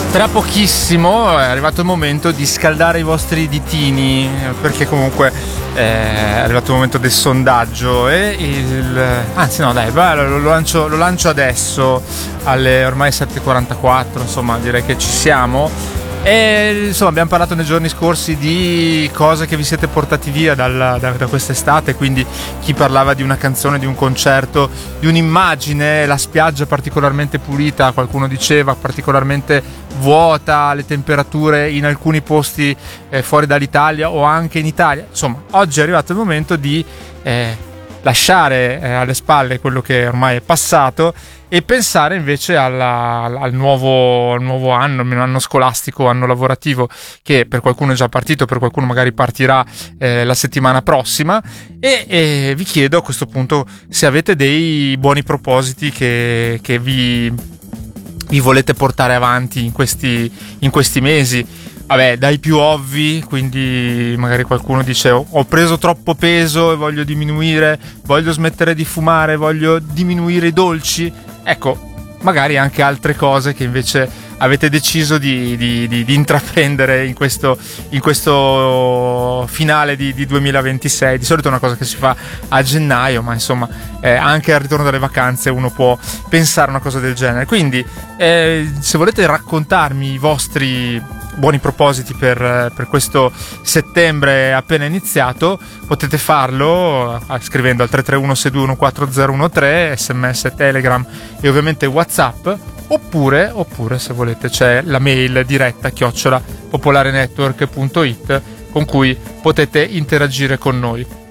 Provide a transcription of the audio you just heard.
Tra pochissimo è arrivato il momento di scaldare i vostri ditini, perché comunque è arrivato il momento del sondaggio anzi no dai, lo lancio adesso alle ormai 7:44, insomma direi che ci siamo. E insomma abbiamo parlato nei giorni scorsi di cose che vi siete portati via da quest'estate, quindi chi parlava di una canzone, di un concerto, di un'immagine, la spiaggia particolarmente pulita, qualcuno diceva particolarmente vuota, le temperature in alcuni posti fuori dall'Italia o anche in Italia. Insomma, oggi è arrivato il momento di lasciare alle spalle quello che ormai è passato e pensare invece al nuovo anno scolastico, anno lavorativo, che per qualcuno è già partito, per qualcuno magari partirà la settimana prossima, e vi chiedo a questo punto se avete dei buoni propositi che vi volete portare avanti in questi mesi. Vabbè, dai più ovvi, quindi magari qualcuno dice ho preso troppo peso e voglio diminuire, voglio smettere di fumare, voglio diminuire i dolci. Ecco, magari anche altre cose che invece avete deciso di intraprendere in questo finale di 2026. Di solito è una cosa che si fa a gennaio, ma insomma anche al ritorno dalle vacanze uno può pensare a una cosa del genere. Quindi se volete raccontarmi i vostri buoni propositi per questo settembre appena iniziato, potete farlo scrivendo al 331-621-4013, sms, telegram e ovviamente WhatsApp, oppure se volete c'è la mail diretta @popolarenetwork.it con cui potete interagire con noi.